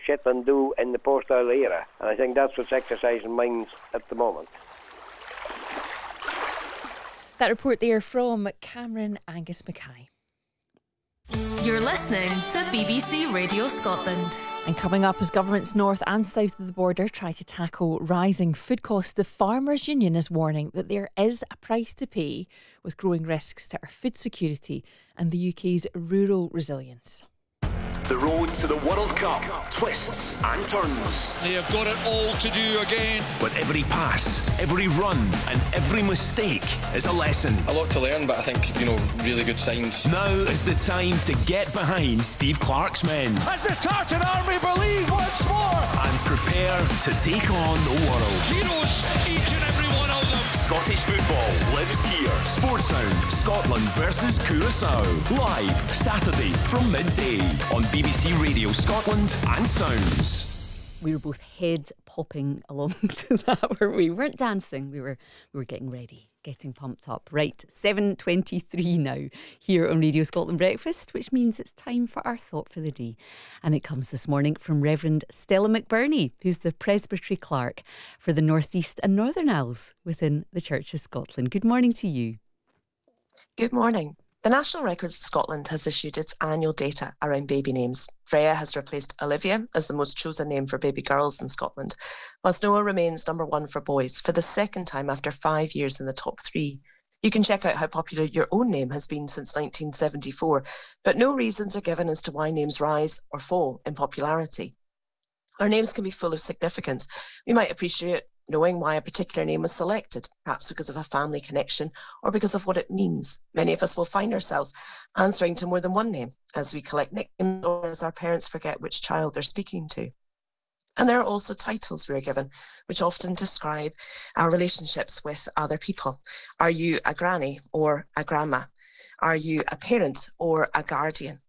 Shetland do in the post-oil era. And I think that's what's exercising minds at the moment. That report there from Cameron Angus Mackay. You're listening to BBC Radio Scotland. And coming up, as governments north and south of the border try to tackle rising food costs, the Farmers Union is warning that there is a price to pay with growing risks to our food security and the UK's rural resilience. The road to the World Cup, twists and turns. They have got it all to do again. But every pass, every run and every mistake is a lesson. A lot to learn, but I think, really good signs. Now is the time to get behind Steve Clarke's men. As the Tartan Army believe once more. And prepare to take on the world. Heroes, each and every one of them. Scottish football lives here. Sportsound, Scotland versus Curaçao. Live Saturday from midday on BBC Radio Scotland and Sounds. We were both head popping along to that, weren't we? We weren't dancing, we were getting ready, getting pumped up. Right, 7:23 now here on Radio Scotland Breakfast, which means it's time for our thought for the day. And it comes this morning from Reverend Stella McBurney, who's the Presbytery Clerk for the North East and Northern Isles within the Church of Scotland. Good morning to you. Good morning. The National Records of Scotland has issued its annual data around baby names. Freya has replaced Olivia as the most chosen name for baby girls in Scotland, whilst Noah remains number one for boys for the second time after 5 years in the top three. You can check out how popular your own name has been since 1974, but no reasons are given as to why names rise or fall in popularity. Our names can be full of significance. We might appreciate knowing why a particular name was selected, perhaps because of a family connection or because of what it means. Many of us will find ourselves answering to more than one name as we collect nicknames or as our parents forget which child they're speaking to. And there are also titles we are given, which often describe our relationships with other people. Are you a granny or a grandma? Are you a parent or a guardian?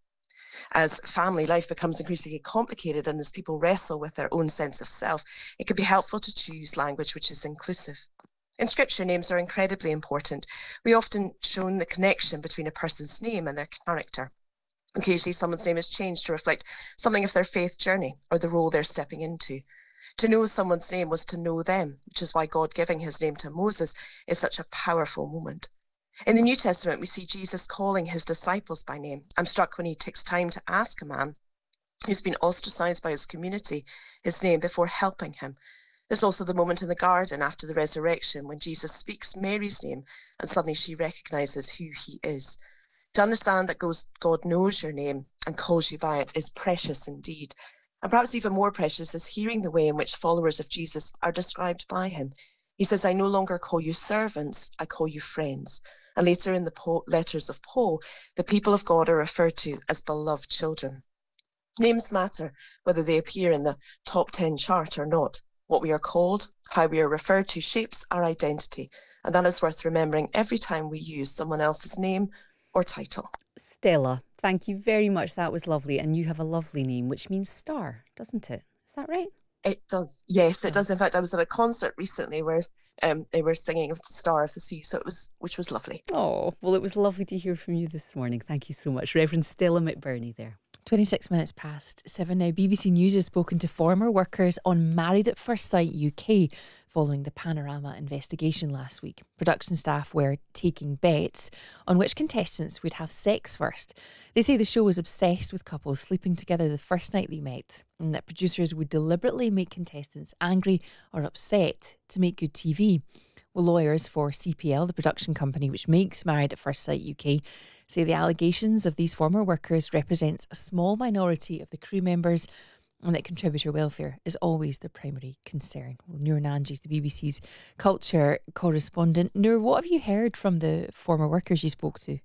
As family life becomes increasingly complicated and as people wrestle with their own sense of self, it can be helpful to choose language which is inclusive. In Scripture, names are incredibly important. We often shown the connection between a person's name and their character. Occasionally, someone's name is changed to reflect something of their faith journey or the role they're stepping into. To know someone's name was to know them, which is why God giving his name to Moses is such a powerful moment. In the New Testament, we see Jesus calling his disciples by name. I'm struck when he takes time to ask a man who's been ostracized by his community his name before helping him. There's also the moment in the garden after the resurrection when Jesus speaks Mary's name and suddenly she recognizes who he is. To understand that God knows your name and calls you by it is precious indeed. And perhaps even more precious is hearing the way in which followers of Jesus are described by him. He says, I no longer call you servants, I call you friends. And later in the letters of Paul, the people of God are referred to as beloved children. Names matter, whether they appear in the top 10 chart or not. What we are called, how we are referred to shapes our identity. And that is worth remembering every time we use someone else's name or title. Stella, thank you very much. That was lovely. And you have a lovely name, which means star, doesn't it? Is that right? It does. Yes, it does. In fact, I was at a concert recently where they were singing of the Star of the Sea, which was lovely. Oh, well, it was lovely to hear from you this morning. Thank you so much. Reverend Stella McBurney there. 26 minutes past 7 now. BBC News has spoken to former workers on Married at First Sight UK following the Panorama investigation last week. Production staff were taking bets on which contestants would have sex first. They say the show was obsessed with couples sleeping together the first night they met, and that producers would deliberately make contestants angry or upset to make good TV. Well, lawyers for CPL, the production company which makes Married at First Sight UK, say the allegations of these former workers represents a small minority of the crew members and that contributor welfare is always the primary concern. Well, Noor Nanji is the BBC's culture correspondent. Noor, what have you heard from the former workers you spoke to?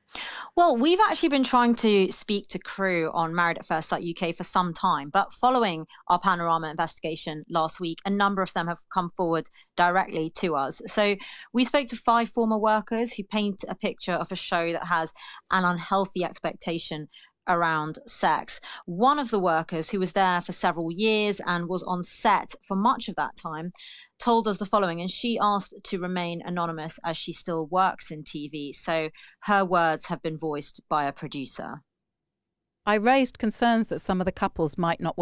Well, we've actually been trying to speak to crew on Married at First Sight UK for some time, but following our Panorama investigation last week, a number of them have come forward directly to us. So we spoke to 5 former workers who paint a picture of a show that has an unhealthy expectation around sex. One of the workers, who was there for several years and was on set for much of that time, told us the following, and she asked to remain anonymous as she still works in TV. So her words have been voiced by a producer. I raised concerns that some of the couples might not